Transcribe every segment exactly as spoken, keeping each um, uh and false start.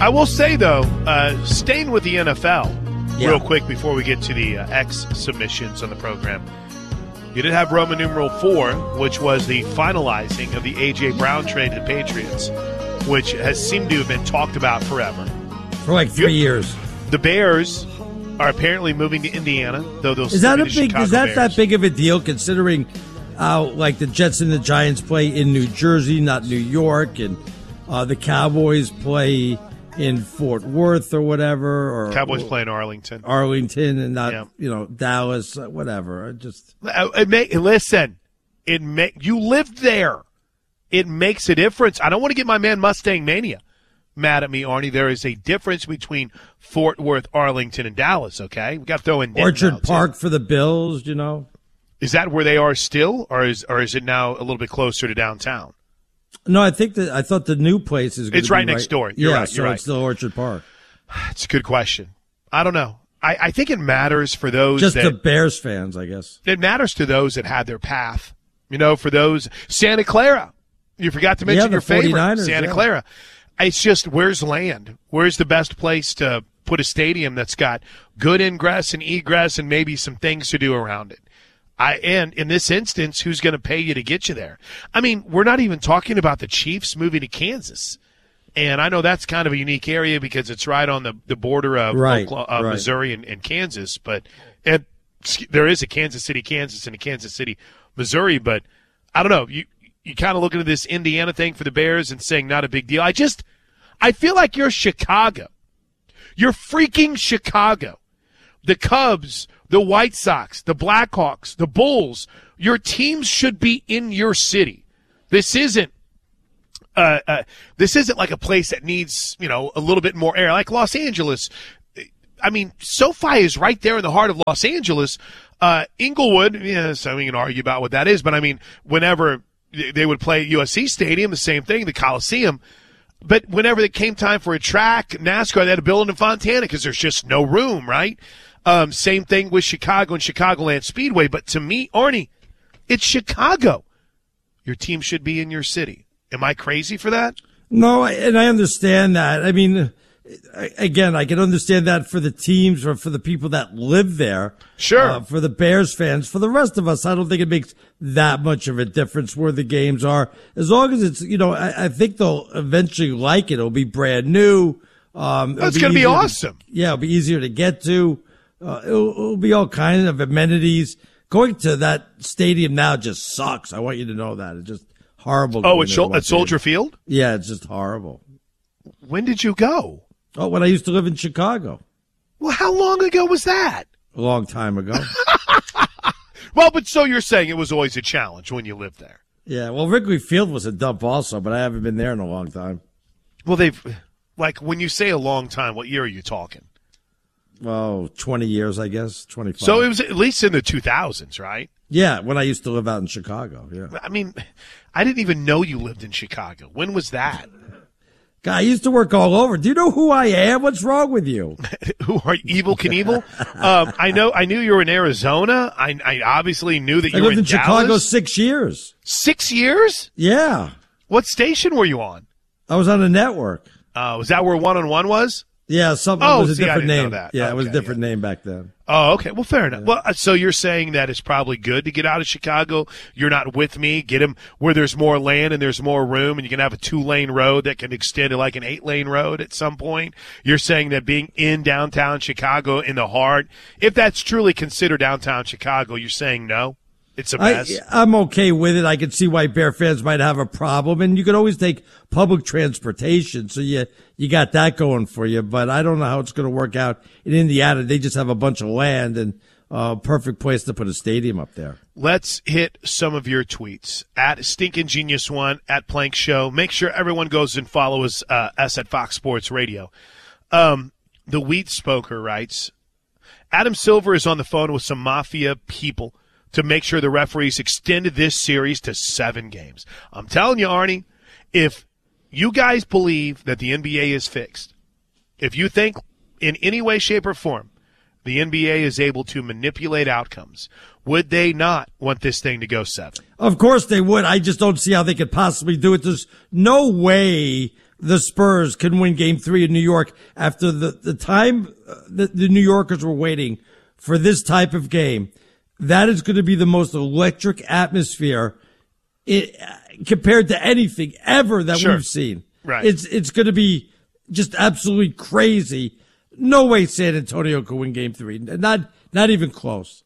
I will say, though, uh, staying with the N F L yeah. real quick before we get to the uh, X submissions on the program. You did have Roman numeral four, which was the finalizing of the A J. Brown trade to the Patriots, which has seemed to have been talked about forever. For like three you, years. The Bears are apparently moving to Indiana, though they'll is that a big? Chicago Is that Bears. that big of a deal, considering how uh, like the Jets and the Giants play in New Jersey, not New York, and uh, the Cowboys play in Fort Worth or whatever, or Cowboys play in Arlington, Arlington, and not yeah. you know Dallas, whatever. I just it may, listen. It may, you lived there. It makes a difference. I don't want to get my man Mustang Mania mad at me, Arnie. There is a difference between Fort Worth, Arlington, and Dallas. Okay, we got to throw in Orchard Park for the Bills. You know, is that where they are still, or is or is it now a little bit closer to downtown? No, I think that I thought the new place is. It's right next door. You're yeah, right. so You're right. It's still Orchard Park. It's a good question. I don't know. I, I think it matters for those just that, the Bears fans, I guess. It matters to those that had their path. You know, for those Santa Clara. You forgot to mention yeah, your favorite Santa yeah. Clara. It's just where's land? Where's the best place to put a stadium that's got good ingress and egress and maybe some things to do around it? I, and in this instance, who's going to pay you to get you there? I mean, we're not even talking about the Chiefs moving to Kansas. And I know that's kind of a unique area because it's right on the, the border of right, Oklahoma, uh, right. Missouri and, and Kansas. But it, there is a Kansas City, Kansas, and a Kansas City, Missouri. But I don't know. You you kind of looking at this Indiana thing for the Bears and saying not a big deal. I just I feel like you're Chicago. You're freaking Chicago. The Cubs, the White Sox, the Blackhawks, the Bulls, your teams should be in your city. This isn't uh, uh, this isn't like a place that needs, you know, a little bit more air, like Los Angeles. I mean, SoFi is right there in the heart of Los Angeles. Uh, Inglewood, yes, I mean, you can argue about what that is, but I mean, whenever they would play at U S C Stadium, the same thing, the Coliseum. But whenever it came time for a track, NASCAR, they had to build in Fontana because there's just no room, right? Um, same thing with Chicago and Chicagoland Speedway. But to me, Arnie, it's Chicago. Your team should be in your city. Am I crazy for that? No, and I understand that. I mean, again, I can understand that for the teams or for the people that live there. Sure. Uh, for the Bears fans. For the rest of us, I don't think it makes that much of a difference where the games are. As long as it's, you know, I, I think they'll eventually like it. It'll be brand new. Um, That's going to be awesome. To, yeah, it'll be easier to get to. Uh, it'll, it'll be all kinds of amenities. Going to that stadium now just sucks. I want you to know that. It's just horrible. Oh, at, Shol- at Soldier Field? Yeah, it's just horrible. When did you go? Oh, when I used to live in Chicago. Well, how long ago was that? A long time ago. Well, but so you're saying it was always a challenge when you lived there. Yeah, well, Wrigley Field was a dump also, but I haven't been there in a long time. Well, they've, like, when you say a long time, what year are you talking? Oh, twenty years, I guess, twenty-five. So it was at least in the two thousands, right? Yeah, when I used to live out in Chicago, yeah. I mean, I didn't even know you lived in Chicago. When was that? God, I used to work all over. Do you know who I am? What's wrong with you? Who are you, Evil Knievel? um, I know. I knew you were in Arizona. I, I obviously knew that you I were lived in, in Chicago Dallas. six years. Six years? Yeah. What station were you on? I was on a network. Uh, was that where One on One was? Yeah, something. Oh, it was a see, I different didn't know name. that. Yeah, Okay, it was a different yeah. name back then. Oh, okay. Well, fair enough. Yeah. Well, so you're saying that it's probably good to get out of Chicago. You're not with me. Get him where there's more land and there's more room, and you can have a two-lane road that can extend to like an eight-lane road at some point. You're saying that being in downtown Chicago in the heart, if that's truly considered downtown Chicago, you're saying no? It's a mess. I, I'm okay with it. I can see why Bear fans might have a problem, and you can always take public transportation, so you you got that going for you. But I don't know how it's going to work out in Indiana. They just have a bunch of land and a uh, perfect place to put a stadium up there. Let's hit some of your tweets at Stinkin' Genius One at Plank Show. Make sure everyone goes and follows uh, us at Fox Sports Radio. Um, the Wheat Spoker writes, Adam Silver is on the phone with some mafia people to make sure the referees extended this series to seven games. I'm telling you, Arnie, if you guys believe that the N B A is fixed, if you think in any way, shape, or form the N B A is able to manipulate outcomes, would they not want this thing to go seven? Of course they would. I just don't see how they could possibly do it. There's no way the Spurs can win game three in New York after the, the time the, the New Yorkers were waiting for this type of game. That is going to be the most electric atmosphere it, compared to anything ever that Sure. we've seen. Right. It's, it's going to be just absolutely crazy. No way San Antonio could win game three. Not, not even close.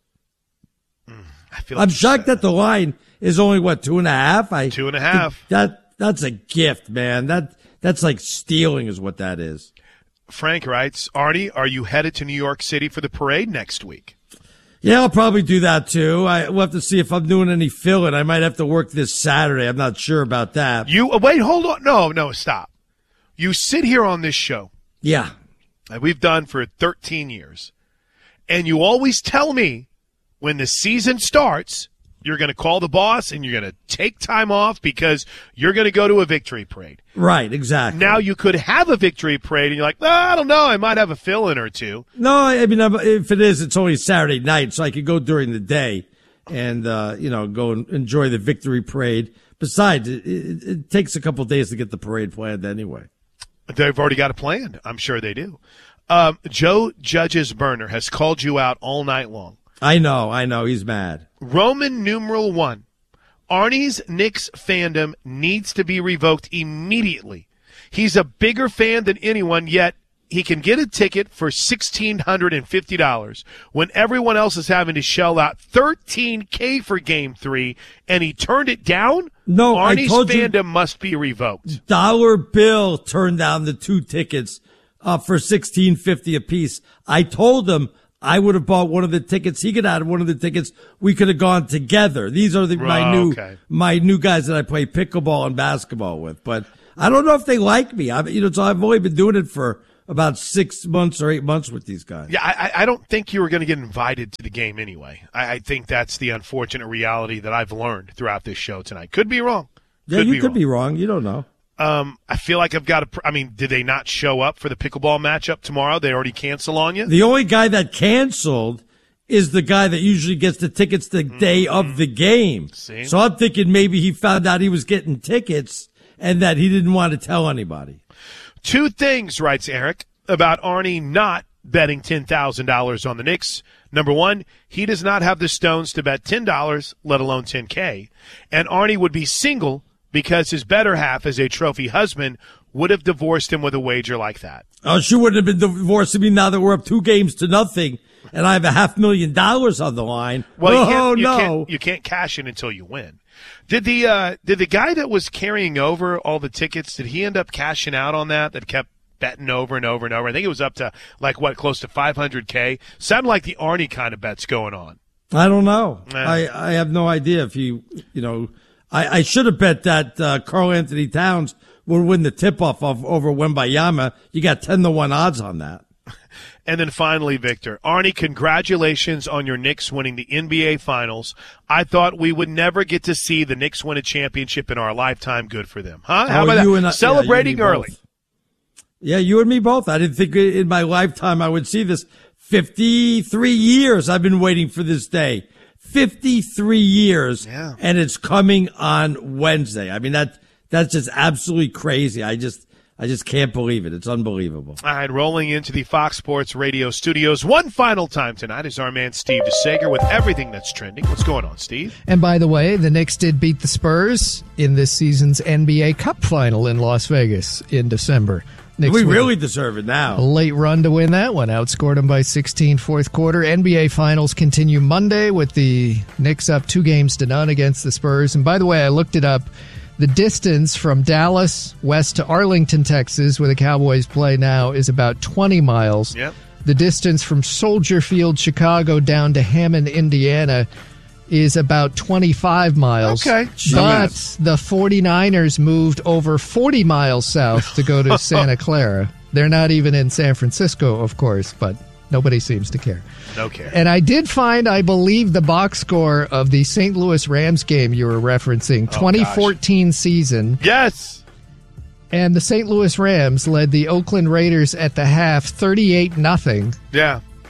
I feel I'm like shocked that the line is only what, two and a half? I Two and a half. That that's a gift, man. That that's like stealing, is what that is. Frank writes, Arnie, are you headed to New York City for the parade next week? Yeah, I'll probably do that too. I will have to see if I'm doing any filling. I might have to work this Saturday. I'm not sure about that. You uh, wait, hold on. No, no, stop. You sit here on this show Yeah. that we've done for thirteen years, and you always tell me when the season starts, you're going to call the boss and you're going to take time off because you're going to go to a victory parade. Right, exactly. Now you could have a victory parade and you're like, oh, I don't know, I might have a fill-in or two. No, I mean, if it is, it's only Saturday night, so I could go during the day and, uh, you know, go and enjoy the victory parade. Besides, it, it, it takes a couple of days to get the parade planned anyway. They've already got it planned. I'm sure they do. Um, Joe Judge's burner has called you out all night long. I know, I know. He's mad. Roman numeral one. Arnie's Knicks fandom needs to be revoked immediately. He's a bigger fan than anyone, yet he can get a ticket for one thousand six hundred fifty dollars when everyone else is having to shell out thirteen thousand dollars for game three, and he turned it down? No, I Arnie's told you- fandom must be revoked. Dollar Bill turned down the two tickets uh, for sixteen fifty apiece. I told him I would have bought one of the tickets. He could have had one of the tickets. We could have gone together. These are the, my Oh, new okay. my new guys that I play pickleball and basketball with. But I don't know if they like me. I, you know, so I've only been doing it for about six months or eight months with these guys. Yeah, I, I don't think you were going to get invited to the game anyway. I, I think that's the unfortunate reality that I've learned throughout this show tonight. Could be wrong. Yeah, Could you be could wrong. be wrong. You don't know. Um, I feel like I've got to. I mean, did they not show up for the pickleball matchup tomorrow? They already cancel on you. The only guy that canceled is the guy that usually gets the tickets the day of the game. See? So I'm thinking maybe he found out he was getting tickets and that he didn't want to tell anybody. Two things, writes Eric, about Arnie not betting ten thousand dollars on the Knicks. Number one, he does not have the stones to bet ten dollars, let alone ten K. And Arnie would be single because his better half as a trophy husband would have divorced him with a wager like that. Oh, she wouldn't have been divorcing me now that we're up two games to nothing and I have a half million dollars on the line. Well, you oh, can't, you no. Can't, you can't cash in until you win. Did the uh, did the guy that was carrying over all the tickets, did he end up cashing out on that, that kept betting over and over and over? I think it was up to, like, what, close to five hundred K? Sounded like the Arnie kind of bets going on. I don't know. Yeah. I, I have no idea if you, you know, I, I should have bet that uh, Karl Anthony Towns would win the tip-off of, over Wembayama. You got ten to one odds on that. And then finally, Victor, Arnie, congratulations on your Knicks winning the N B A Finals. I thought we would never get to see the Knicks win a championship in our lifetime. Good for them. Huh? How Oh, about you that? and I- Celebrating yeah, you and me early. both. Yeah, you and me both. I didn't think in my lifetime I would see this. fifty-three years I've been waiting for this day. fifty-three years. Yeah. And it's coming on Wednesday. I mean, that that's just absolutely crazy. I just I just can't believe it. It's unbelievable. All right, rolling into the Fox Sports Radio studios one final time tonight is our man Steve DeSager with everything that's trending. What's going on, Steve? And by the way, the Knicks did beat the Spurs in this season's N B A Cup final in Las Vegas in December. Knicks We win. really deserve it now. A late run to win that one. Outscored them by sixteen fourth quarter. N B A Finals continue Monday with the Knicks up two games to none against the Spurs. And by the way, I looked it up. The distance from Dallas west to Arlington, Texas, where the Cowboys play now, is about twenty miles. Yep. The distance from Soldier Field, Chicago, down to Hammond, Indiana, is about twenty-five miles. Okay. But the 49ers moved over forty miles south to go to Santa Clara. They're not even in San Francisco, of course, but nobody seems to care. No care. And I did find, I believe, the box score of the Saint Louis Rams game you were referencing, Oh, twenty fourteen season. Yes. And the Saint Louis Rams led the Oakland Raiders at the half thirty-eight nothing. Yeah.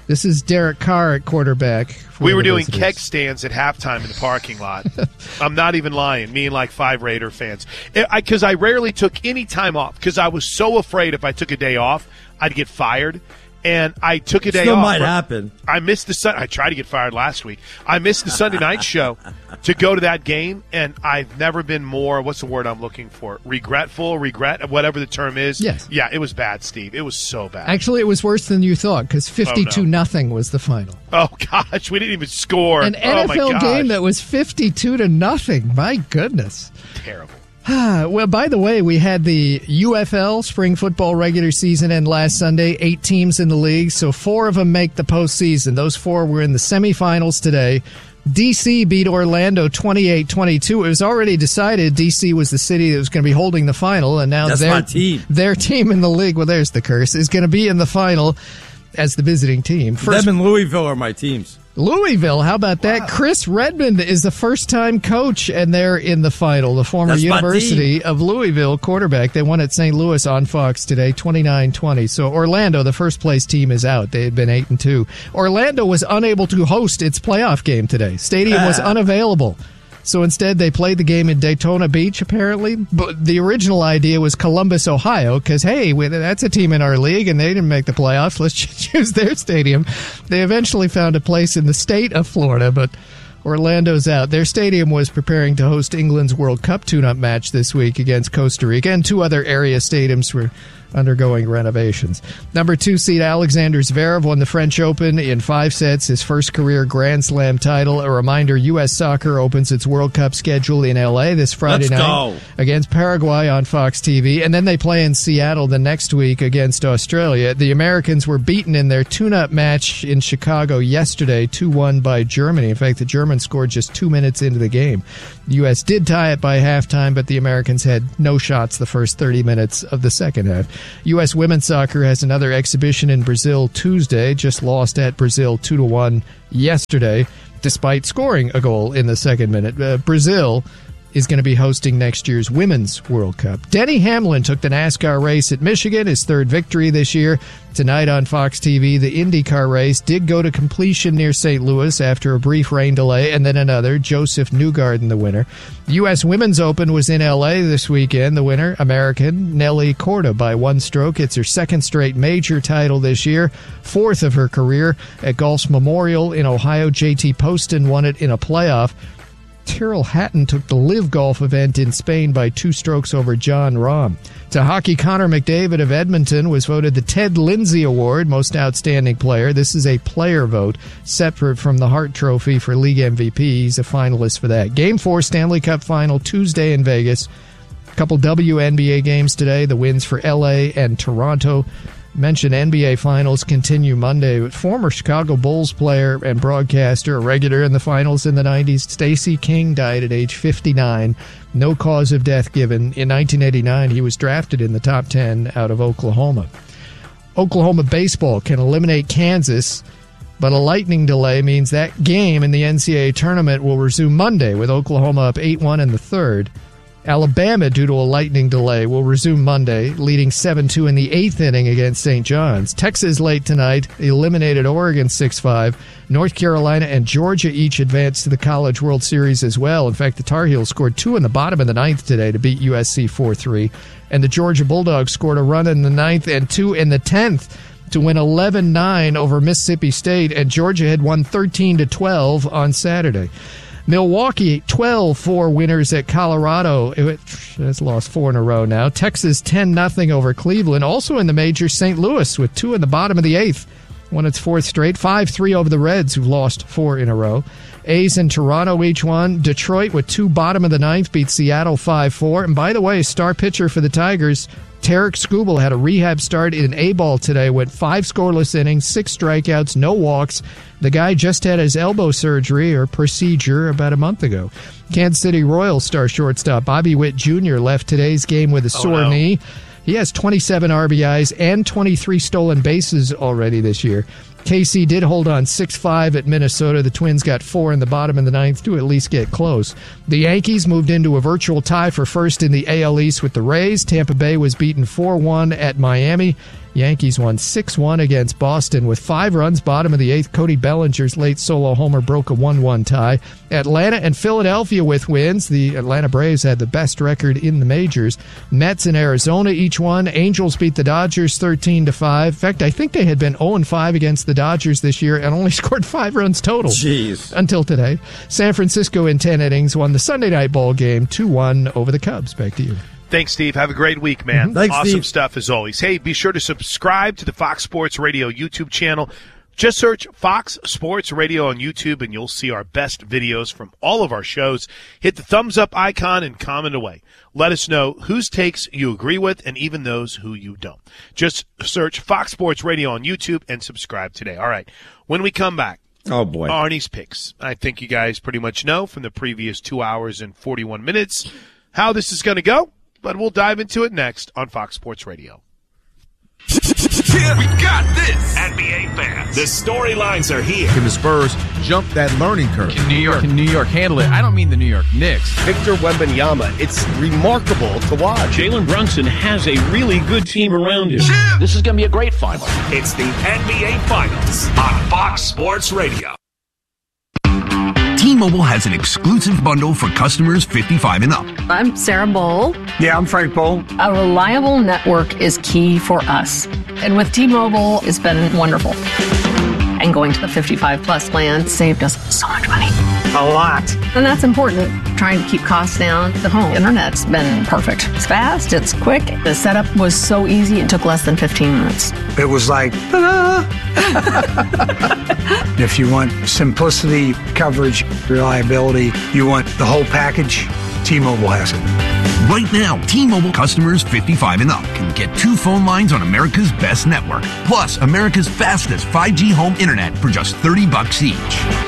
This is Derek Carr at quarterback. We were doing visitors. keg stands at halftime in the parking lot. I'm not even lying. Me and like five Raider fans. Because I, I rarely took any time off because I was so afraid if I took a day off, I'd get fired. And I took a day Still off. might happen. I missed the Sun. I tried to get fired last week. I missed the Sunday night show to go to that game, and I've never been more. What's the word I'm looking for? Regretful, regret, whatever the term is. Yes. Yeah, it was bad, Steve. It was so bad. Actually, it was worse than you thought because fifty-two nothing was the final. Oh gosh, we didn't even score. An oh, N F L my gosh. game that was fifty-two to nothing. My goodness. Terrible. Well, by the way, we had the U F L spring football regular season end last Sunday. Eight teams in the league, so four of them make the postseason. Those four were in the semifinals today. D C beat Orlando twenty-eight twenty-two. It was already decided D C was the city that was going to be holding the final, and now That's their my team. their team in the league, well, there's the curse, is going to be in the final as the visiting team. First, Them and Louisville are my teams. Louisville, how about that? Wow. Chris Redmond is the first-time coach, and they're in the final. The former That's my University of Louisville quarterback. They won at Saint Louis on Fox today, twenty-nine twenty. So Orlando, the first-place team, is out. They had been eight and two. Orlando was unable to host its playoff game today. Stadium was unavailable. So instead, they played the game in Daytona Beach, apparently. But the original idea was Columbus, Ohio, because, hey, that's a team in our league, and they didn't make the playoffs. Let's choose their stadium. They eventually found a place in the state of Florida, but Orlando's out. Their stadium was preparing to host England's World Cup tune-up match this week against Costa Rica, and two other area stadiums were undergoing renovations. Number two seed Alexander Zverev won the French Open in five sets, his first career Grand Slam title. A reminder, U S Soccer opens its World Cup schedule in L A this Friday Let's night go. against Paraguay on Fox T V, and then they play in Seattle the next week against Australia. The Americans were beaten in their tune-up match in Chicago yesterday, two one by Germany. In fact, the Germans scored just two minutes into the game. The U S did tie it by halftime, but the Americans had no shots the first thirty minutes of the second half. U S women's soccer has another exhibition in Brazil Tuesday, just lost at Brazil two to one yesterday, despite scoring a goal in the second minute. Uh, Brazil is going to be hosting next year's Women's World Cup. Denny Hamlin took the NASCAR race at Michigan, his third victory this year. Tonight on Fox T V, the IndyCar race did go to completion near Saint Louis after a brief rain delay, and then another. Joseph Newgarden, the winner. The U S Women's Open was in L A this weekend. The winner, American Nelly Korda, by one stroke. It's her second straight major title this year, fourth of her career. At Golf's Memorial in Ohio, J T Poston won it in a playoff. Tyrrell Hatton took the Live Golf event in Spain by two strokes over John Rahm. To hockey, Connor McDavid of Edmonton was voted the Ted Lindsay Award, Most Outstanding Player. This is a player vote, separate from the Hart Trophy for League M V P. He's a finalist for that. Game four Stanley Cup Final Tuesday in Vegas. A couple W N B A games today. The wins for L A and Toronto. Mentioned N B A Finals continue Monday. Former Chicago Bulls player and broadcaster, a regular in the finals in the nineties, Stacey King died at age fifty-nine. No cause of death given. In nineteen eighty-nine, he was drafted in the top ten out of Oklahoma. Oklahoma baseball can eliminate Kansas, but a lightning delay means that game in the N C double A tournament will resume Monday with Oklahoma up eight one in the third. Alabama, due to a lightning delay, will resume Monday, leading seven two in the eighth inning against Saint John's. Texas late tonight eliminated Oregon six five. North Carolina and Georgia each advanced to the College World Series as well. In fact, the Tar Heels scored two in the bottom of the ninth today to beat U S C four three. And the Georgia Bulldogs scored a run in the ninth and two in the tenth to win eleven nine over Mississippi State, and Georgia had won thirteen to twelve on Saturday. Milwaukee, twelve four winners at Colorado. It has lost four in a row now. Texas, ten nothing over Cleveland. Also in the majors, Saint Louis with two in the bottom of the eighth. Won its fourth straight. five three over the Reds, who've lost four in a row. A's and Toronto each won. Detroit, with two bottom of the ninth, beat Seattle five four. And by the way, star pitcher for the Tigers, Tarek Skubal, had a rehab start in A-ball today, went five scoreless innings, six strikeouts, no walks. The guy just had his elbow surgery or procedure about a month ago. Kansas City Royals star shortstop Bobby Witt Junior left today's game with a sore oh, no. knee. He has twenty-seven R B Is and twenty-three stolen bases already this year. K C did hold on six five at Minnesota. The Twins got four in the bottom of the ninth to at least get close. The Yankees moved into a virtual tie for first in the A L East with the Rays. Tampa Bay was beaten four one at Miami. Yankees won six one against Boston with five runs, bottom of the eighth. Cody Bellinger's late solo homer broke a one one tie. Atlanta and Philadelphia with wins. The Atlanta Braves had the best record in the majors. Mets and Arizona each won. Angels beat the Dodgers thirteen to five. In fact, I think they had been oh and five against the Dodgers this year and only scored five runs total. Jeez. Until today. San Francisco in ten innings won the Sunday night ball game two one over the Cubs. Back to you. Thanks, Steve. Have a great week, man. Mm-hmm. Thanks, awesome Steve. stuff as always. Hey, be sure to subscribe to the Fox Sports Radio YouTube channel. Just search Fox Sports Radio on YouTube, and you'll see our best videos from all of our shows. Hit the thumbs up icon and comment away. Let us know whose takes you agree with and even those who you don't. Just search Fox Sports Radio on YouTube and subscribe today. All right. When we come back, Oh, boy. Arnie's picks. I think you guys pretty much know from the previous two hours and forty-one minutes how this is going to go. But we'll dive into it next on Fox Sports Radio. Yeah, we got this. N B A fans, the storylines are here. Can the Spurs jump that learning curve? Can New York, can New York handle it? I don't mean the New York Knicks. Victor Wembanyama, it's remarkable to watch. Jalen Brunson has a really good team around him. Yeah. This is going to be a great final. It's the N B A Finals on Fox Sports Radio. T-Mobile has an exclusive bundle for customers fifty-five and up. I'm Sarah Bowl. Yeah, I'm Frank Bowl. A reliable network is key for us. And with T-Mobile, it's been wonderful. And going to the fifty-five plus plan saved us so much money. A lot. And that's important. Trying to keep costs down. The home internet's been perfect. It's fast, it's quick. The setup was so easy, it took less than fifteen minutes. It was like, ta-da! If you want simplicity, coverage, reliability, you want the whole package, T-Mobile has it. Right now, T-Mobile customers fifty-five and up can get two phone lines on America's best network, plus America's fastest five G home internet for just thirty bucks each.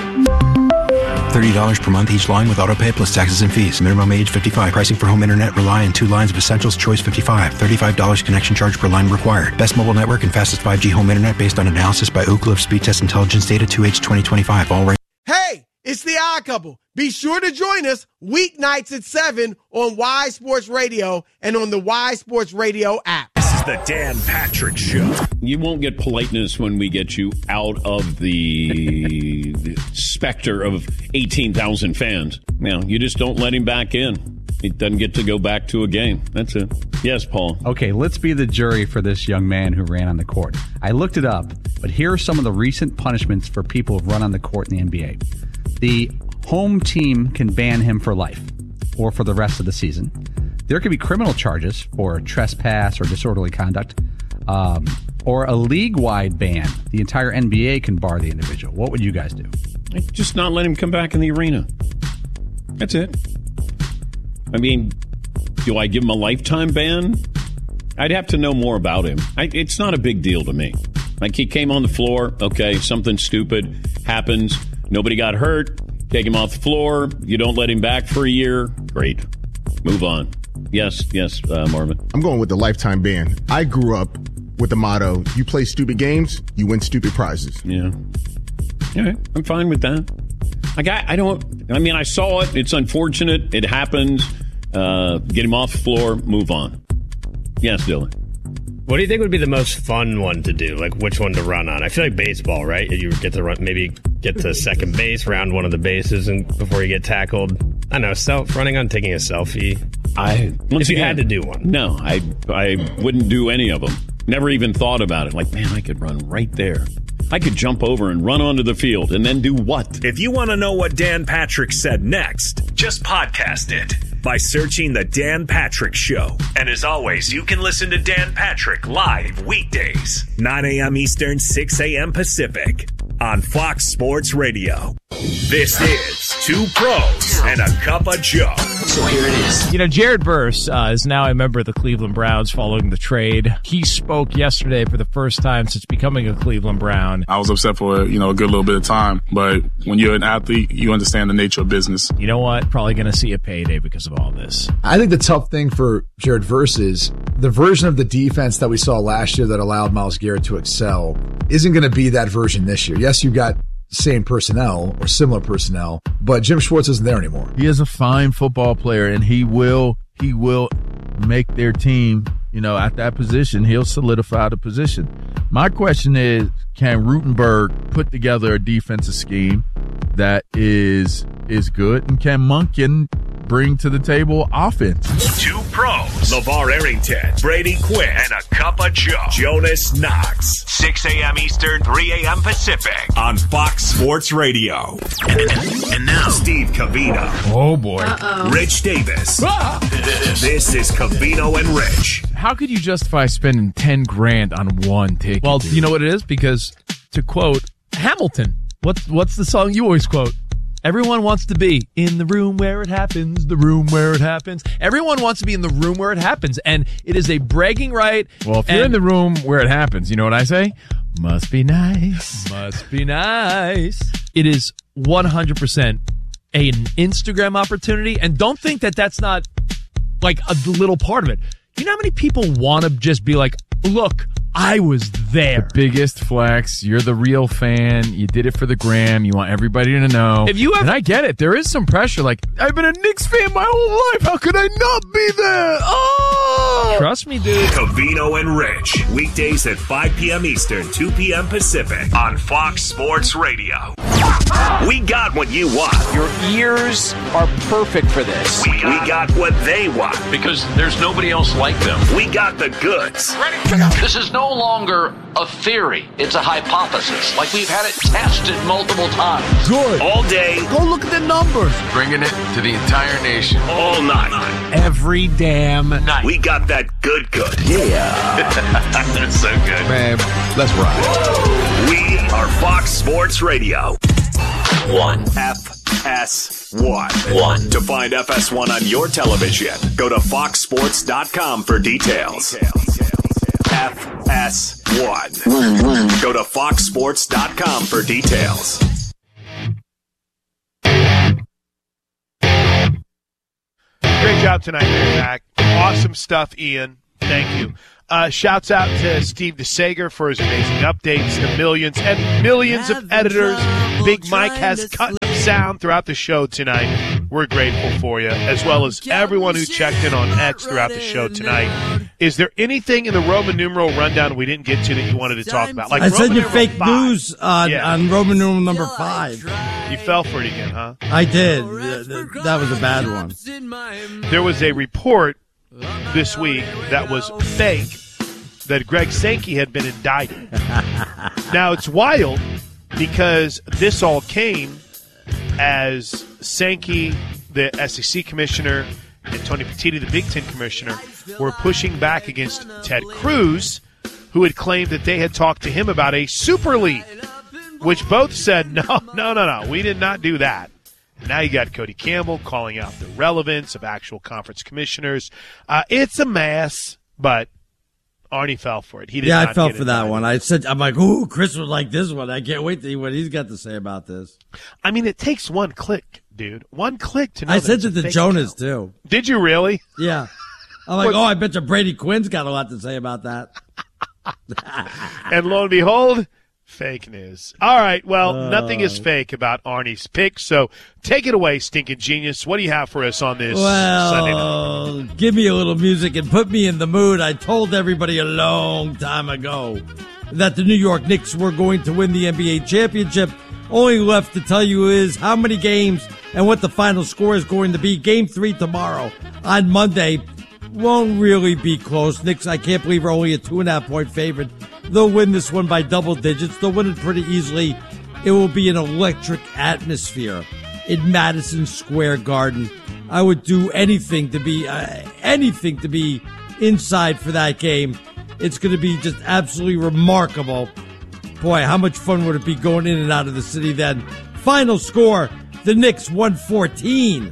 thirty dollars per month each line with autopay plus taxes and fees. Minimum age fifty-five. Pricing for home internet rely on two lines of Essentials Choice fifty-five. thirty-five dollars connection charge per line required. Best mobile network and fastest five G home internet based on analysis by Ookla of Speed Test Intelligence Data two H twenty twenty-five. All right. Hey, it's the Odd Couple. Be sure to join us weeknights at seven on Y Sports Radio and on the Y Sports Radio app. This is the Dan Patrick Show. You won't get politeness when we get you out of the, the specter of eighteen thousand fans. Now, you just don't let him back in. He doesn't get to go back to a game. That's it. Yes, Paul. Okay, let's be the jury for this young man who ran on the court. I looked it up, but here are some of the recent punishments for people who've run on the court in the N B A. The home team can ban him for life or for the rest of the season. There could be criminal charges for trespass or disorderly conduct, um, or a league-wide ban. The entire N B A can bar the individual. What would you guys do? I'd just not let him come back in the arena. That's it. I mean, do I give him a lifetime ban? I'd have to know more about him. I, it's not a big deal to me. Like, he came on the floor. Okay, something stupid happens. Nobody got hurt. Take him off the floor. You don't let him back for a year. Great. Move on. Yes, yes, uh, Marvin. I'm going with the lifetime ban. I grew up with the motto, you play stupid games, you win stupid prizes. Yeah. Yeah, I'm fine with that. Like, I, I don't, I mean, I saw it. It's unfortunate. It happens. Uh, get him off the floor. Move on. Yes, Dylan. What do you think would be the most fun one to do? Like, which one to run on? I feel like baseball, right? You get to run, maybe get to second base, round one of the bases, and before you get tackled. I don't know, self running on, taking a selfie. I if you again, had to do one, no, I I wouldn't do any of them. Never even thought about it. Like, man, I could run right there. I could jump over and run onto the field and then do what? If you want to know what Dan Patrick said next, just podcast it by searching The Dan Patrick Show. And as always, you can listen to Dan Patrick live weekdays, nine a.m. Eastern, six a.m. Pacific on Fox Sports Radio. This is Two Pros and a Cup of Joe. So here it is. You know, Jared Verse uh, is now a member of the Cleveland Browns following the trade. He spoke yesterday for the first time since becoming a Cleveland Brown. I was upset for, you know, a good little bit of time, but when you're an athlete, you understand the nature of business. You know what? Probably going to see a payday because of all this. I think the tough thing for Jared Verse is the version of the defense that we saw last year that allowed Myles Garrett to excel isn't going to be that version this year. Yes, you got same personnel or similar personnel, but Jim Schwartz isn't there anymore. He is a fine football player, and he will he will make their team, you know, at that position, he'll solidify the position. My question is, can Rutenberg put together a defensive scheme that is is good, and can Monken bring to the table offense? Two Pros, LeVar Arrington, Brady Quinn, and a Cup of Joe, Jonas Knox. six a.m. Eastern, three a.m. Pacific on Fox Sports Radio. And now, Steve Covino. Oh, boy. Uh-oh. Rich Davis. Ah! This is Covino and Rich. How could you justify spending ten grand on one ticket? Well, dude? You know what it is? Because, to quote Hamilton, what's, what's the song you always quote? Everyone wants to be in the room where it happens, the room where it happens. Everyone wants to be in the room where it happens, and it is a bragging right. Well, if you're in the room where it happens, you know what I say? Must be nice. Must be nice. It is one hundred percent an Instagram opportunity, and don't think that that's not like a little part of it. You know how many people want to just be like, look, I was there. The biggest flex. You're the real fan. You did it for the gram. You want everybody to know. If you have, and I get it. There is some pressure. Like, I've been a Knicks fan my whole life. How could I not be there? Oh! Trust me, dude. Covino and Rich. Weekdays at five p.m. Eastern, two p.m. Pacific on Fox Sports Radio. We got what you want. Your ears are perfect for this. We got, we got what they want. Because there's nobody else like them. We got the goods. This is no longer a theory. It's a hypothesis. Like we've had it tested multiple times. Good. All day. Go look at the numbers. Bringing it to the entire nation. All night. Every damn night. We got that good good. Yeah. That's so good. Man, let's ride. We are Fox Sports Radio. One. F S one. One. To find F S one on your television, go to fox sports dot com for details. F S one. One, one. Go to fox sports dot com for details. Great job tonight, Zach. Awesome stuff, Ian. Thank you. Uh, shouts out to Steve DeSager for his amazing updates, the millions and millions of editors Big Mike has cut sound throughout the show tonight. We're grateful for you, as well as everyone who checked in on X throughout the show tonight. Is there anything in the Roman numeral rundown we didn't get to that you wanted to talk about? Like I Roman sent you numeral fake five. news on, Yeah. on Roman numeral number five. You fell for it again, huh? I did. Th- th- That was a bad one. There was a report this week that was fake that Greg Sankey had been indicted. Now, it's wild because this all came as Sankey, the S E C commissioner, and Tony Petitti, the Big Ten commissioner, were pushing back against Ted Cruz, who had claimed that they had talked to him about a Super League, which both said, no, no, no, no, we did not do that. Now you got Cody Campbell calling out the relevance of actual conference commissioners. Uh, it's a mess, but Arnie fell for it. He did yeah, not I fell get for it that done. one. I said, I'm like, ooh, Chris would like this one. I can't wait to see what he's got to say about this. I mean, it takes one click, dude. One click to know. I that sent it's it a to fake Jonas, account. too. Did you really? Yeah. I'm like, What- oh, I bet you Brady Quinn's got a lot to say about that. And lo and behold, fake news. All right, well, Uh. nothing is fake about Arnie's pick, so take it away, stinking genius. What do you have for us on this Sunday night? Well, give me a little music and put me in the mood. I told everybody a long time ago that the New York Knicks were going to win the N B A championship. Only left to tell you is how many games and what the final score is going to be. Game three tomorrow on Monday won't really be close. Knicks, I can't believe, are only a two and a half point favorite. They'll win this one by double digits. They'll win it pretty easily. It will be an electric atmosphere in Madison Square Garden. I would do anything to be uh, anything to be inside for that game. It's going to be just absolutely remarkable. Boy, how much fun would it be going in and out of the city then? final score, the Knicks one fourteen.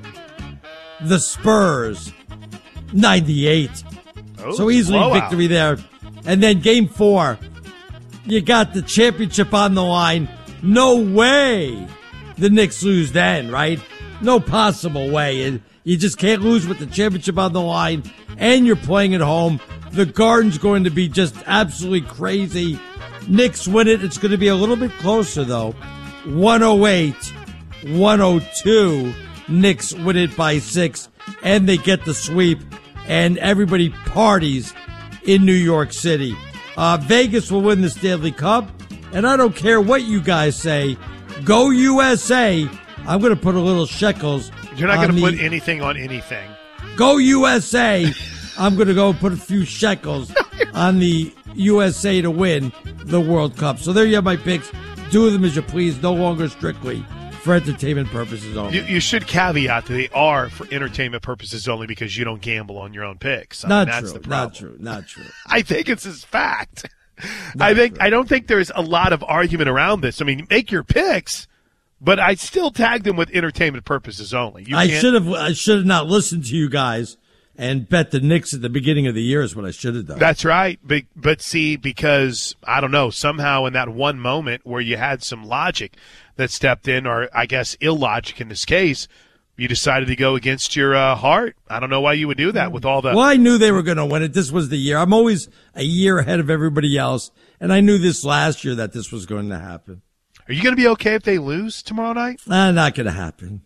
The Spurs ninety-eight. Oh, so easily blowout. victory there. And then game four, you got the championship on the line. No way the Knicks lose then, right? No possible way. And you just can't lose with the championship on the line, and you're playing at home. The Garden's going to be just absolutely crazy. Knicks win it. It's going to be a little bit closer, though. one oh eight, one oh two. Knicks win it by six, and they get the sweep, and everybody parties in New York City. Uh, Vegas will win the Stanley Cup, and I don't care what you guys say. Go U S A. I'm going to put a little shekels. You're not going to the, put anything on anything. Go U S A. I'm going to go put a few shekels on the U S A to win the World Cup. So there you have my picks. Do them as you please. No longer strictly for entertainment purposes only. You, you should caveat that they are for entertainment purposes only because you don't gamble on your own picks. I Not mean, that's true. the Not true. Not true. I think it's his fact. I think true. I don't think there's a lot of argument around this. I mean, make your picks, but I still tagged them with entertainment purposes only. You I can't- should have. I should have not listened to you guys and bet the Knicks at the beginning of the year is what I should have done. That's right. But, but see, because, I don't know, somehow in that one moment where you had some logic that stepped in, or I guess illogic in this case, you decided to go against your uh, heart. I don't know why you would do that with all the... Well, I knew they were going to win it. This was the year. I'm always a year ahead of everybody else, and I knew this last year that this was going to happen. Are you going to be okay if they lose tomorrow night? Uh, not going to happen.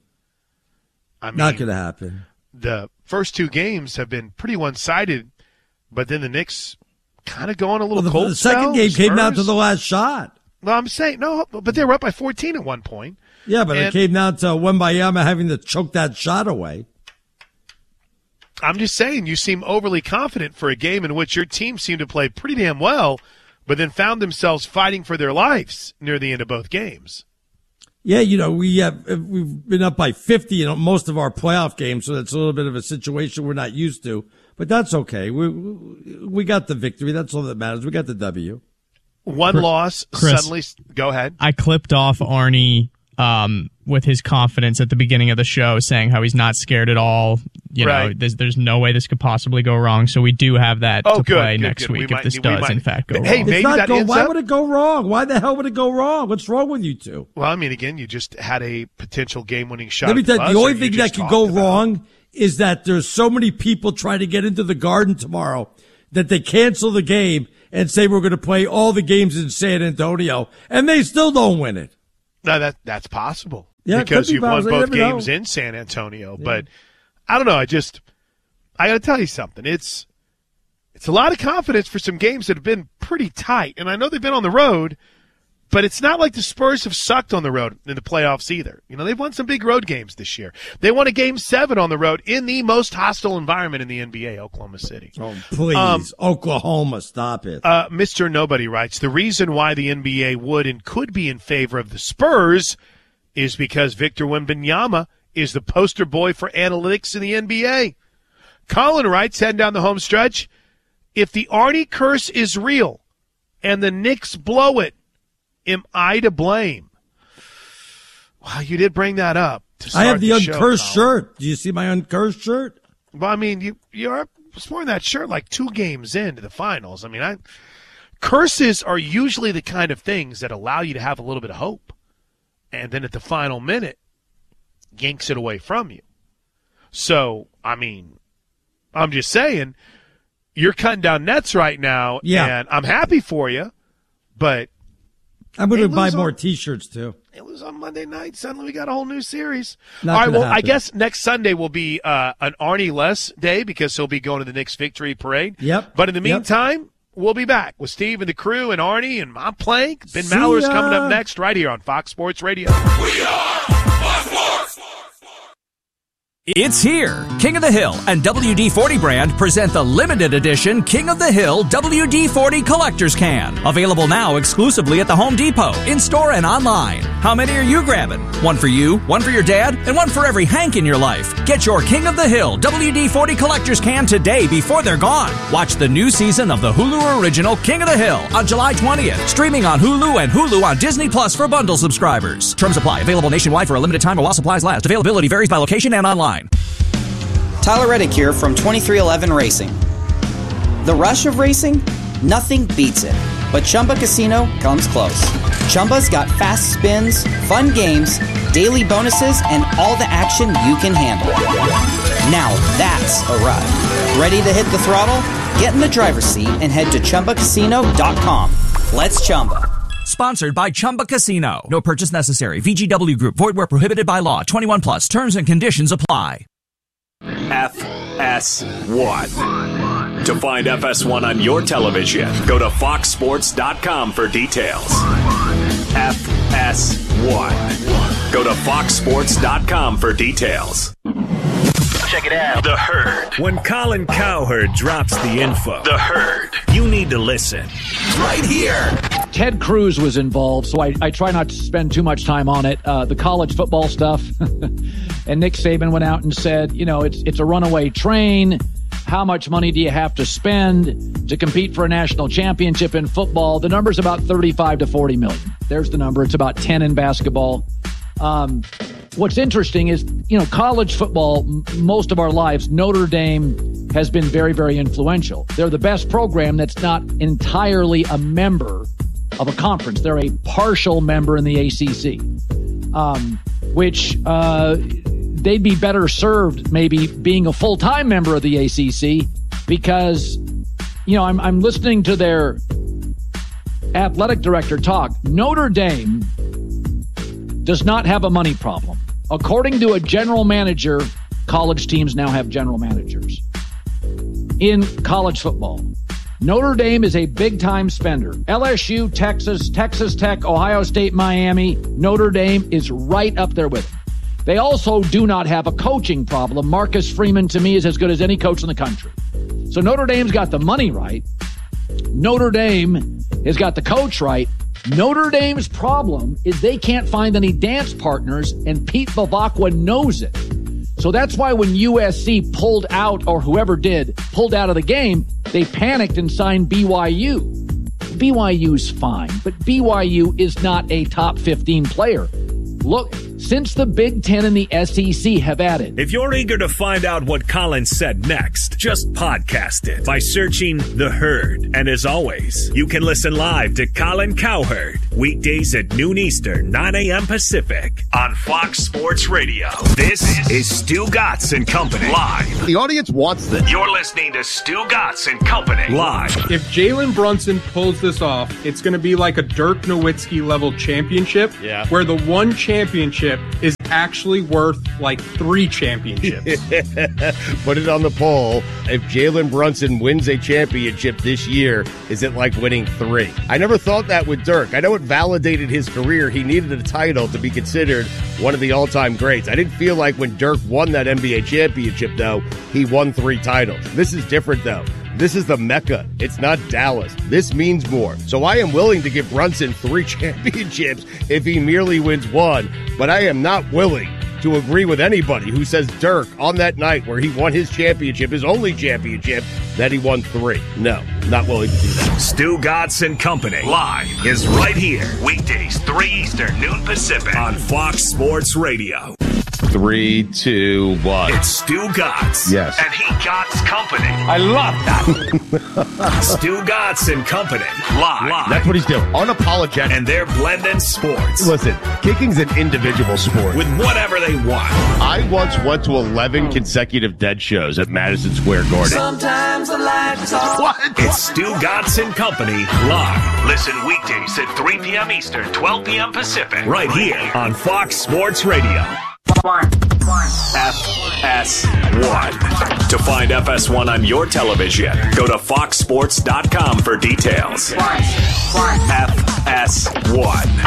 I mean, not going to happen. The first two games have been pretty one-sided, but then the Knicks kind of going a little Well, the, cold the second spell. game The came down to Spurs- the last shot. Well, I'm saying, no, but they were up by fourteen at one point. Yeah, but And it came down to Wembayama having to choke that shot away. I'm just saying, you seem overly confident for a game in which your team seemed to play pretty damn well, but then found themselves fighting for their lives near the end of both games. Yeah, you know, we have, we've been up by fifty in most of our playoff games, so that's a little bit of a situation we're not used to. But that's okay. We we got the victory. That's all that matters. We got the W. One Chris- loss, Chris. suddenly – go ahead. I clipped off Arnie um, with his confidence at the beginning of the show, saying how he's not scared at all. You know, Right. there's, there's no way this could possibly go wrong. So we do have that Oh, to good, play good, next good. We week might- if this we does, might- in fact, go Hey, wrong. maybe It's not that go, ends why up- would it go wrong? Why the hell would it go wrong? What's wrong with you two? Well, I mean, again, you just had a potential game-winning shot. Let me at tell you, the buzzer only you thing just that could talked go about. wrong is that there's so many people trying to get into the Garden tomorrow that they cancel the game and say we're going to play all the games in San Antonio, and they still don't win it. No, that that's possible. Yeah, it because could be you've won possible. You both never know. games in San Antonio. But I don't know. I just I got to tell you something. It's it's a lot of confidence for some games that have been pretty tight, and I know they've been on the road. But it's not like the Spurs have sucked on the road in the playoffs either. You know, they've won some big road games this year. They won a game seven on the road in the most hostile environment in the N B A, Oklahoma City. Oh, please, Um, Oklahoma, stop it. Uh, Mister Nobody writes, the reason why the N B A would and could be in favor of the Spurs is because Victor Wembanyama is the poster boy for analytics in the N B A. Colin writes, heading down the home stretch, if the Arnie curse is real and the Knicks blow it, am I to blame? Wow, you did bring that up. To start I have the, the show, uncursed Colin. shirt. Do you see my uncursed shirt? Well, I mean, you you are wearing that shirt like two games into the finals. I mean, I curses are usually the kind of things that allow you to have a little bit of hope, and then at the final minute, yanks it away from you. So, I mean, I'm just saying, you're cutting down nets right now, Yeah. and I'm happy for you, but I'm going They to buy lose more on- T-shirts too. it was on Monday night. Suddenly we got a whole new series. Not All right, gonna well, I happen. guess next Sunday will be uh, an Arnie Less day because he'll be going to the Knicks victory parade. Yep. But in the Yep. meantime, we'll be back with Steve and the crew and Arnie and Mom Plank. Ben See Maller's ya. coming up next right here on Fox Sports Radio. We are It's here. King of the Hill and W D forty brand present the limited edition King of the Hill W D forty Collector's Can. Available now exclusively at the Home Depot, in-store and online. How many are you grabbing? One for you, one for your dad, and one for every Hank in your life. Get your King of the Hill W D forty Collector's Can today before they're gone. Watch the new season of the Hulu original King of the Hill on July twentieth. Streaming on Hulu and Hulu on Disney Plus for bundle subscribers. Terms apply. Available nationwide for a limited time or while supplies last. Availability varies by location and online. Tyler Reddick here from twenty-three eleven Racing. The rush of racing? Nothing beats it. But Chumba Casino comes close. Chumba's got fast spins, fun games, daily bonuses, and all the action you can handle. Now that's a ride. Ready to hit the throttle? Get in the driver's seat and head to Chumba Casino dot com. Let's Chumba. Sponsored by Chumba Casino. No purchase necessary. V G W Group. Void where prohibited by law. twenty-one plus. Terms and conditions apply. F S one. To find F S one on your television, go to fox sports dot com for details. F S one. Go to fox sports dot com for details. Check it out. The Herd. When Colin Cowherd drops the info, The Herd, you need to listen. Right here. Ted Cruz was involved, so I, I try not to spend too much time on it. Uh, the college football stuff. And Nick Saban went out and said, you know, it's it's a runaway train. How much money do you have to spend to compete for a national championship in football? The number's about thirty-five to forty million. There's the number. It's about ten in basketball. Um, what's interesting is, you know, college football, m- most of our lives, Notre Dame has been very, very influential. They're the best program that's not entirely a member of a conference. They're a partial member in the A C C, um, which uh, they'd be better served maybe being a full-time member of the A C C because, you know, I'm, I'm listening to their athletic director talk. Notre Dame does not have a money problem. According to a general manager, college teams now have general managers. In college football, Notre Dame is a big-time spender. L S U, Texas, Texas Tech, Ohio State, Miami, Notre Dame is right up there with them. They also do not have a coaching problem. Marcus Freeman, to me, is as good as any coach in the country. So Notre Dame's got the money right. Notre Dame has got the coach right. Notre Dame's problem is they can't find any dance partners, and Pete Bavacqua knows it. So that's why when U S C pulled out, or whoever did, pulled out of the game, they panicked and signed B Y U. B Y U's fine, but B Y U is not a top fifteen player. Look, since the Big Ten and the S E C have added. If you're eager to find out what Colin said next, just podcast it by searching The Herd. And as always, you can listen live to Colin Cowherd weekdays at noon Eastern, nine a.m. Pacific on Fox Sports Radio. This is Stu Gatz and Company live. The audience wants this. You're listening to Stu Gatz and Company live. If Jalen Brunson pulls this off, it's going to be like a Dirk Nowitzki level championship, yeah. where the one championship is actually worth like three championships. Put it on the poll. If Jalen Brunson wins a championship this year, is it like winning three? I never thought that with Dirk. I know it validated his career. He needed a title to be considered one of the all-time greats. I didn't feel like when Dirk won that N B A championship, though, he won three titles. This is different, though. This is the Mecca. It's not Dallas. This means more. So I am willing to give Brunson three championships if he merely wins one, but I am not willing to agree with anybody who says Dirk on that night where he won his championship, his only championship, that he won three. No, not willing to do that. Stu Gatz and Company live is right here. Weekdays, three Eastern, noon Pacific on Fox Sports Radio. Three, two, one. It's Stu Gatz. Yes. And he Gatz Company. I love that. Stu Gatz and Company live. live. That's what he's doing. Unapologetic. And they're blending sports. Listen, kicking's an individual sport. With whatever they want. I once went to eleven consecutive Dead shows at Madison Square Garden. Sometimes the lights off. What? It's Stu Gatz and Company live. Listen weekdays at three p.m. Eastern, twelve p.m. Pacific. Right here on Fox Sports Radio. One. F S one. To find F S one on your television, go to fox sports dot com for details. F S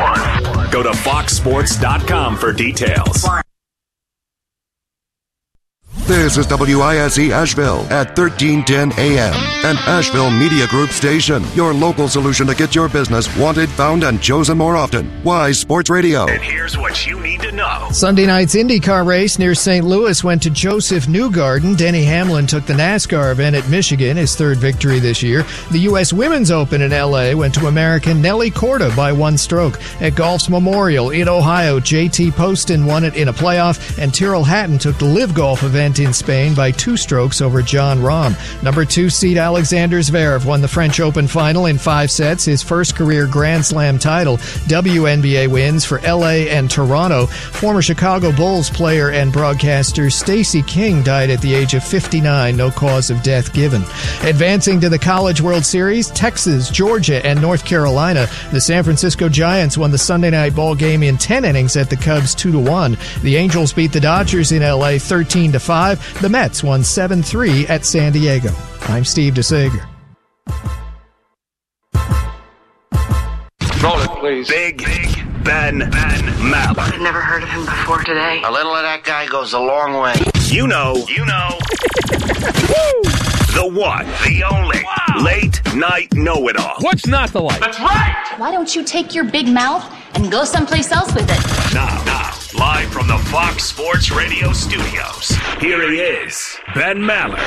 one. Go to fox sports dot com for details. This is W I S E Asheville at thirteen ten A M, an Asheville Media Group station. Your local solution to get your business wanted, found, and chosen more often. Wise Sports Radio. And here's what you need to know. Sunday night's IndyCar race near Saint Louis went to Joseph Newgarden. Denny Hamlin took the NASCAR event at Michigan, his third victory this year. The U S Women's Open in L A went to American Nelly Corda by one stroke. At Golf's Memorial in Ohio, J T Poston won it in a playoff, and Tyrrell Hatton took the Live Golf event in Spain by two strokes over John Rahm. Number two seed Alexander Zverev won the French Open final in five sets, his first career Grand Slam title. W N B A wins for L A and Toronto. Former Chicago Bulls player and broadcaster Stacey King died at the age of fifty-nine, no cause of death given. Advancing to the College World Series, Texas, Georgia, and North Carolina. The San Francisco Giants won the Sunday night ball game in ten innings at the Cubs two to one. The Angels beat the Dodgers in L A thirteen to five. The Mets won seven three at San Diego. I'm Steve DeSager. Roll it, please. Big, Big Ben, Ben Maller. I've never heard of him before today. A little of that guy goes a long way. You know, you know. The one, the only, wow. Late night know-it-all. What's not to like? That's right! Why don't you take your big mouth and go someplace else with it? Now, now, live from the Fox Sports Radio studios, here he is, Ben Maller.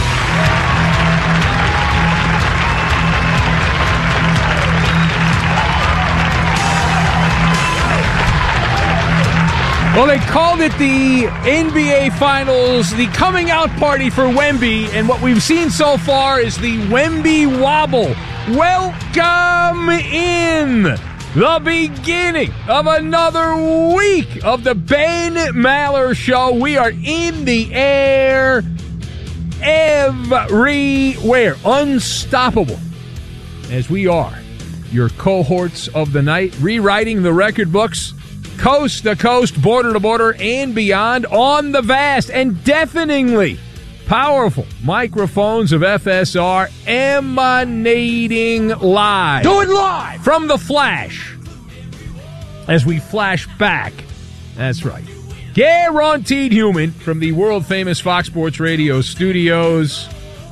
Well, they called it the N B A Finals, the coming out party for Wemby, and what we've seen so far is the Wemby Wobble. Welcome in the beginning of another week of the Ben Maller Show. We are in the air everywhere, unstoppable, as we are your cohorts of the night, rewriting the record books, coast to coast, border to border, and beyond on the vast and deafeningly powerful microphones of F S R, emanating live. Do it live! From the Flash. As we flash back. That's right. Guaranteed human from the world-famous Fox Sports Radio studios.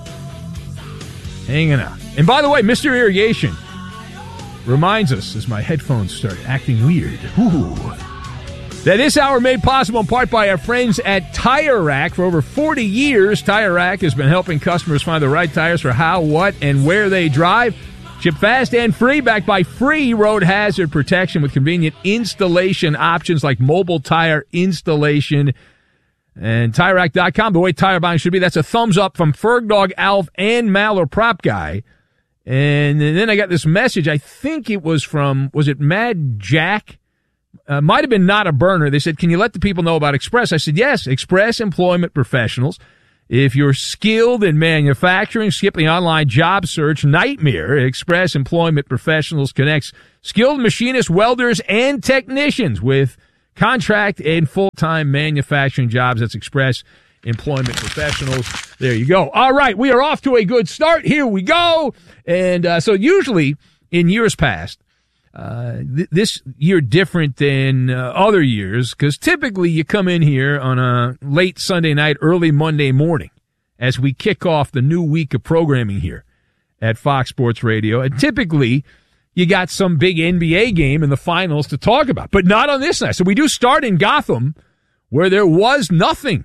Hanging out. And by the way, Mister Irrigation reminds us, as my headphones start acting weird, ooh, that this hour made possible in part by our friends at Tire Rack. For over forty years, Tire Rack has been helping customers find the right tires for how, what, and where they drive. Ship fast and free, backed by free road hazard protection with convenient installation options like mobile tire installation. And Tire Rack dot com, the way tire buying should be. That's a thumbs up from Ferg Dog, Alf, and Maller Prop Guy. And then I got this message. I think it was from, was it Mad Jack? Uh, might have been Not a Burner. They said, can you let the people know about Express? I said, yes, Express Employment Professionals. If you're skilled in manufacturing, skip the online job search nightmare. Express Employment Professionals connects skilled machinists, welders, and technicians with contract and full-time manufacturing jobs. That's Express Employment Professionals. There you go. All right, we are off to a good start. Here we go. And uh, so usually in years past, uh, th- this year different than uh, other years, because typically you come in here on a late Sunday night, early Monday morning as we kick off the new week of programming here at Fox Sports Radio. And typically you got some big N B A game in the finals to talk about, but not on this night. So we do start in Gotham, where there was nothing.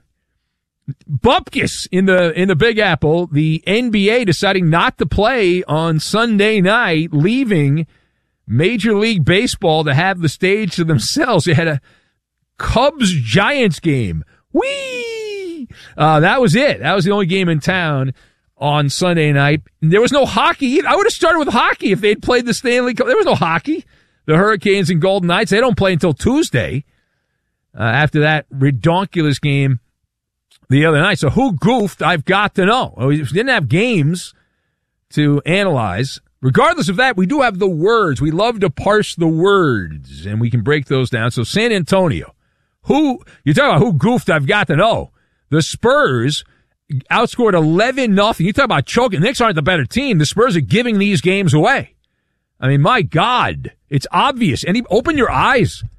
Bupkis in the in the Big Apple, the N B A deciding not to play on Sunday night, leaving Major League Baseball to have the stage to themselves. They had a Cubs-Giants game. Whee! Uh, that was it. That was the only game in town on Sunday night. There was no hockey. I would have started with hockey if they'd played the Stanley Cup. There was no hockey. The Hurricanes and Golden Knights, they don't play until Tuesday uh, after that redonkulous game the other night. So who goofed? I've got to know. We didn't have games to analyze. Regardless of that, we do have the words. We love to parse the words, and we can break those down. So San Antonio, who, you're talking about who goofed? I've got to know. The Spurs outscored eleven nothing. You talk about choking. The Knicks aren't the better team. The Spurs are giving these games away. I mean, my God, it's obvious. And open your eyes.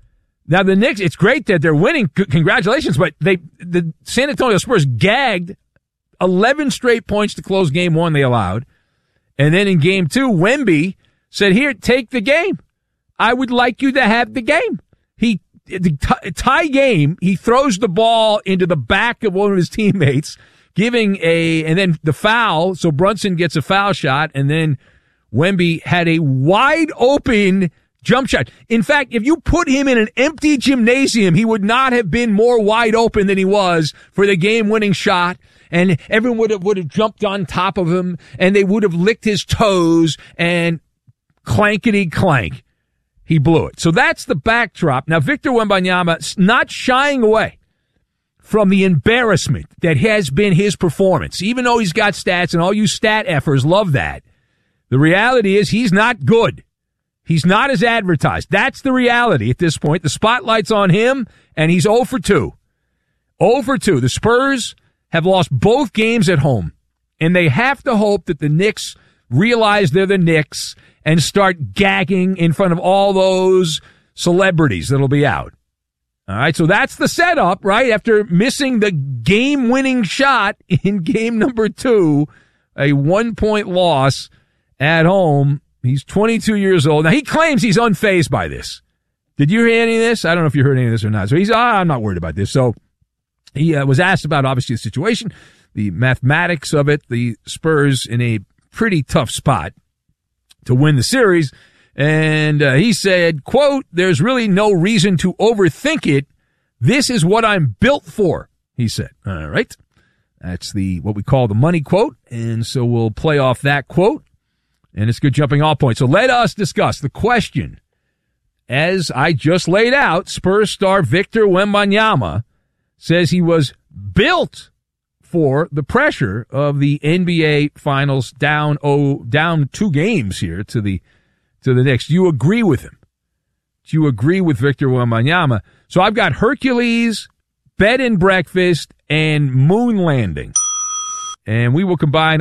Now, the Knicks, it's great that they're winning. C- congratulations. But they, the San Antonio Spurs gagged eleven straight points to close game one they allowed. And then in game two, Wemby said, here, take the game. I would like you to have the game. He, the t- tie game, he throws the ball into the back of one of his teammates, giving a, and then the foul. So Brunson gets a foul shot, and then Wemby had a wide open jump shot. In fact, if you put him in an empty gymnasium, he would not have been more wide open than he was for the game-winning shot. And everyone would have, would have jumped on top of him, and they would have licked his toes, and clankety clank. He blew it. So that's the backdrop. Now, Victor Wembanyama not shying away from the embarrassment that has been his performance. Even though he's got stats, and all you stat effers love that, the reality is he's not good. He's not as advertised. That's the reality at this point. The spotlight's on him, and he's zero for two. zero for two. The Spurs have lost both games at home, and they have to hope that the Knicks realize they're the Knicks and start gagging in front of all those celebrities that'll be out. All right, so that's the setup, right? After missing the game-winning shot in game number two, a one-point loss at home. He's twenty-two years old. Now, he claims he's unfazed by this. Did you hear any of this? I don't know if you heard any of this or not. So he's, ah, I'm not worried about this. So he uh, was asked about, obviously, the situation, the mathematics of it, the Spurs in a pretty tough spot to win the series. And uh, he said, quote, there's really no reason to overthink it. This is what I'm built for, he said. All right. That's the what we call the money quote. And so we'll play off that quote. And it's a good jumping off point. So let us discuss the question. As I just laid out, Spurs star Victor Wembanyama says he was built for the pressure of the N B A Finals down oh down two games here to the to the Knicks. Do you agree with him? Do you agree with Victor Wembanyama? So I've got Hercules, Bed and Breakfast, and Moon Landing. And we will combine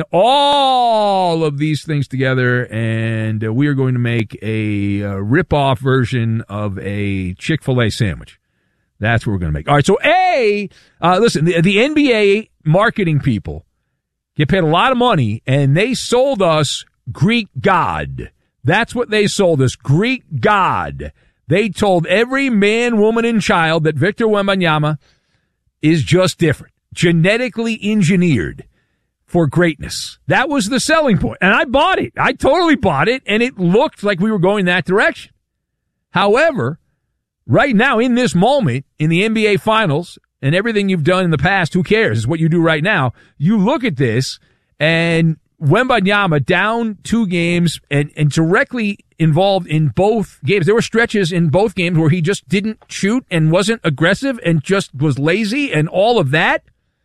all of these things together, and uh, we are going to make a uh, rip-off version of a Chick-fil-A sandwich. That's what we're going to make. All right, so A, uh, listen, the, the N B A marketing people get paid a lot of money, and they sold us Greek God. That's what they sold us, Greek God. They told every man, woman, and child that Victor Wembanyama is just different, genetically engineered for greatness. That was the selling point. And I bought it. I totally bought it, and it looked like we were going that direction. However, right now, in this moment, in the N B A Finals, and everything you've done in the past, who cares? Is what you do right now. You look at this, and Wembanyama down two games and, and directly involved in both games. There were stretches in both games where he just didn't shoot and wasn't aggressive and just was lazy and all of that.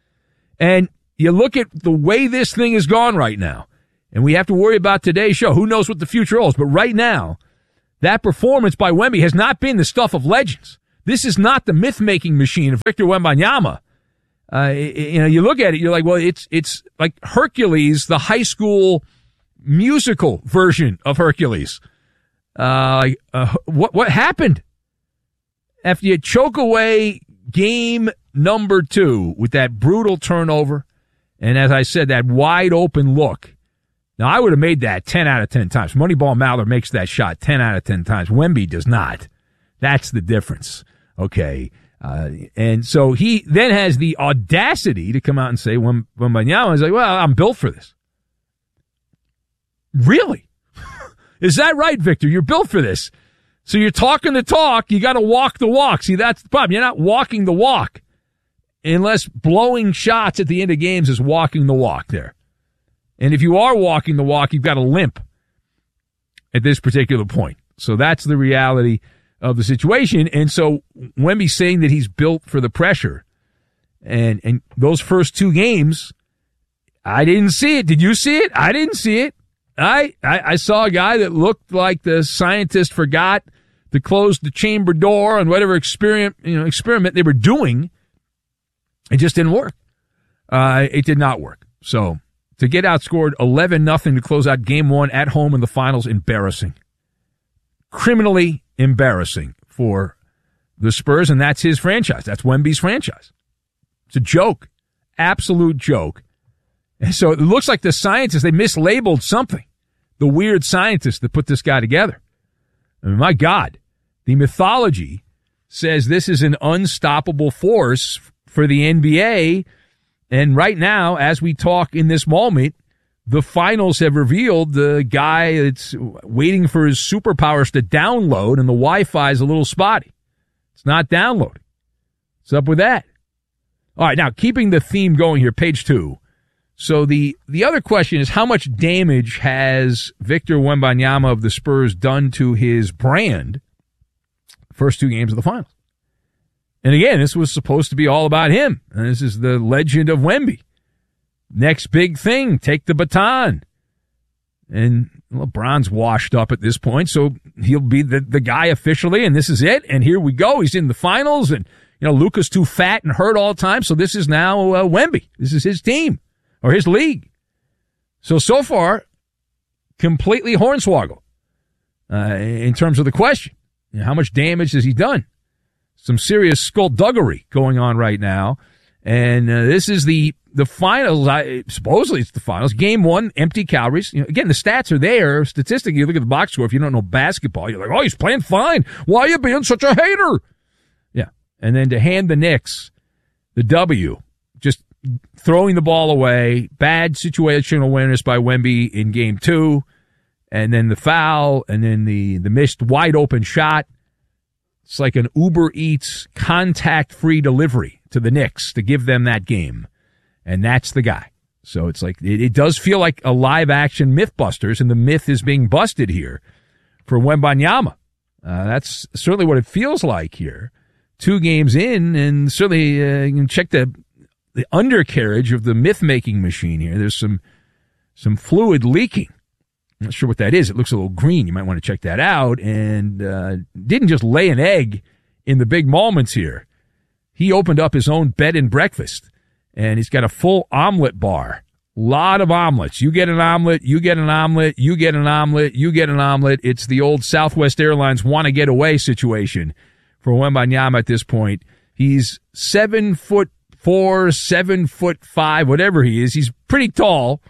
And you look at the way this thing is gone right now, and we have to worry about today's show. Who knows what the future holds? But right now, that performance by Wemby has not been the stuff of legends. This is not the myth-making machine of Victor Wembanyama. Uh, you know, you look at it, you're like, well, it's it's like Hercules, the high school musical version of Hercules. Uh, uh, what what happened after you choke away game number two with that brutal turnover, and as I said, that wide open look? Now, I would have made that ten out of ten times. Moneyball Mallard makes that shot ten out of ten times. Wemby does not. That's the difference. Okay. Uh, and so he then has the audacity to come out and say, when, when Wembanyama is like, well, I'm built for this. Really? Is that right, Victor? You're built for this. So you're talking the talk. You got to walk the walk. See, that's the problem. You're not walking the walk unless blowing shots at the end of games is walking the walk there. And if you are walking the walk, you've got a limp at this particular point. So that's the reality of the situation. And so Wemby's saying that he's built for the pressure. And and those first two games, I didn't see it. Did you see it? I didn't see it. I, I, I saw a guy that looked like the scientist forgot to close the chamber door on whatever experiment, you know, experiment they were doing. It just didn't work. Uh, it did not work. So to get outscored eleven nothing to close out game one at home in the finals, embarrassing. Criminally embarrassing for the Spurs, and that's his franchise. That's Wemby's franchise. It's a joke. Absolute joke. And so it looks like the scientists, they mislabeled something. The weird scientists that put this guy together. I mean, my God, the mythology says this is an unstoppable force for the N B A. And right now, as we talk in this moment, the finals have revealed the guy that's waiting for his superpowers to download, and the Wi-Fi is a little spotty. It's not downloading. What's up with that? All right, now, keeping the theme going here, page two. So the, the other question is, how much damage has Victor Wembanyama of the Spurs done to his brand first two games of the finals? And again, this was supposed to be all about him. And this is the legend of Wemby. Next big thing, take the baton. And LeBron's washed up at this point, so he'll be the, the guy officially, and this is it. And here we go. He's in the finals, and, you know, Luka's too fat and hurt all the time, so this is now uh, Wemby. This is his team. Or his league. So, so far, completely hornswoggle uh, in terms of the question. You know, how much damage has he done? Some serious skullduggery going on right now. And uh, this is the the finals. I, supposedly it's the finals. Game one, empty calories. You know, again, the stats are there. Statistically, you look at the box score. If you don't know basketball, you're like, oh, he's playing fine. Why are you being such a hater? Yeah. And then to hand the Knicks the W, just throwing the ball away, bad situational awareness by Wemby in game two, and then the foul, and then the, the missed wide open shot. It's like an Uber Eats contact-free delivery to the Knicks to give them that game. And that's the guy. So it's like, it, it does feel like a live-action Mythbusters, and the myth is being busted here for Wembanyama. Uh, that's certainly what it feels like here. Two games in, and certainly uh, you can check the the undercarriage of the myth-making machine here. There's some some fluid leaking. I'm not sure what that is. It looks a little green. You might want to check that out. And uh, didn't just lay an egg in the big moments here. He opened up his own bed and breakfast, and he's got a full omelet bar. Lot of omelets. You get an omelet, you get an omelet, you get an omelet, you get an omelet. It's the old Southwest Airlines want to get away situation for Wembanyama at this point. He's seven foot four, seven foot five, whatever he is. He's pretty tall.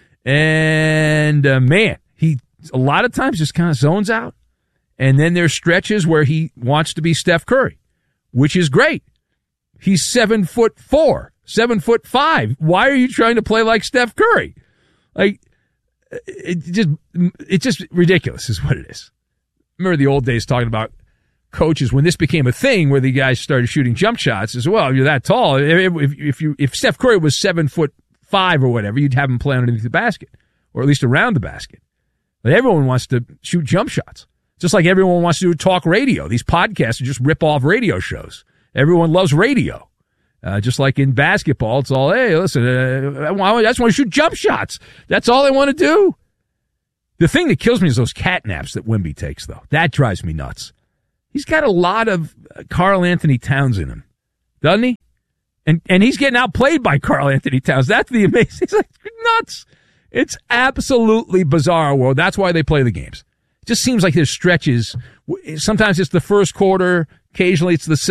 And, uh, man, he a lot of times just kind of zones out. And then there's stretches where he wants to be Steph Curry, which is great. He's seven foot four, seven foot five. Why are you trying to play like Steph Curry? Like, it just, it's just ridiculous is what it is. Remember the old days talking about coaches when this became a thing where the guys started shooting jump shots as well. You're that tall. If, if you, if Steph Curry was seven foot five or whatever, you'd have him play underneath the basket or at least around the basket. But everyone wants to shoot jump shots. Just like everyone wants to do talk radio. These podcasts are just rip off radio shows. Everyone loves radio. Uh, just like in basketball, it's all, hey, listen, uh, I just want to shoot jump shots. That's all they want to do. The thing that kills me is those cat naps that Wemby takes, though. That drives me nuts. He's got a lot of Karl Anthony Towns in him, doesn't he? And and he's getting outplayed by Karl Anthony Towns. That's the amazing. It's like nuts. It's absolutely bizarre world. That's why they play the games. It just seems like there's stretches. Sometimes it's the first quarter. Occasionally it's the